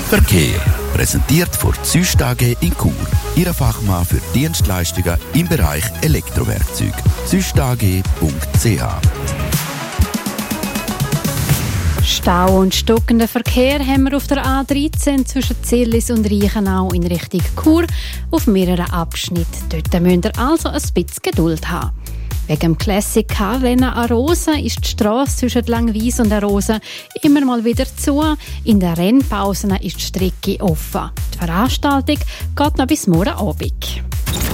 Verkehr. Präsentiert von Züst AG in Chur. Ihr Fachmann für Dienstleistungen im Bereich Elektrowerkzeug. züstag.ch. Stau und stockenden Verkehr haben wir auf der A13 zwischen Zirlis und Reichenau in Richtung Chur auf mehreren Abschnitten. Dort müsst ihr also ein bisschen Geduld haben. Wegen dem Classic Car-Rennen Arosa ist die Strasse zwischen Langwies und Arosa immer mal wieder zu. In den Rennpausen ist die Strecke offen. Die Veranstaltung geht noch bis morgen Abend.